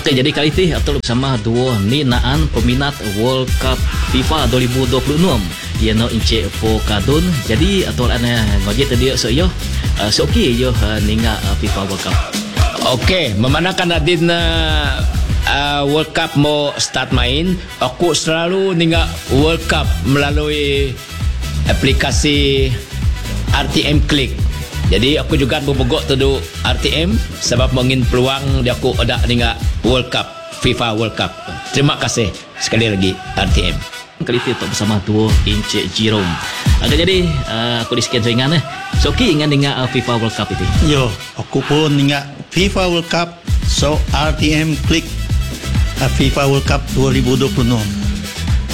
Okey, jadi kali ini atau bersama dua ni naan peminat World Cup FIFA 2026. Ia no ince po kadun. Jadi atau ana ngoje tadi yo okey yo ninga FIFA World Cup. Okey, memandangkan adin World Cup mau start main, aku selalu ninga World Cup melalui aplikasi RTM Click. Jadi aku juga berbogok tu RTM sebab mengin peluang dia aku ada dengan World Cup, FIFA World Cup. Terima kasih sekali lagi RTM. Kali itu bersama duo Ince Jerome. Agak jadi aku di sekian ringan so okey ingat dengan FIFA World Cup itu. Yo, aku pun ingat FIFA World Cup, so RTM Click FIFA World Cup 2026.